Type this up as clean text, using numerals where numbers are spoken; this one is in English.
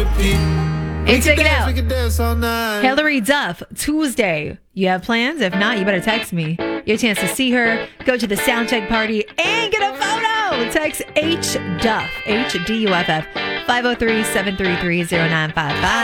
Hey, check it out. We can dance all night. Hilary Duff, Tuesday. You have plans? If not, you better text me. Your chance to see her, go to the soundcheck party, and get a photo. Text HDUFF, HDUFF, 503-733-0955.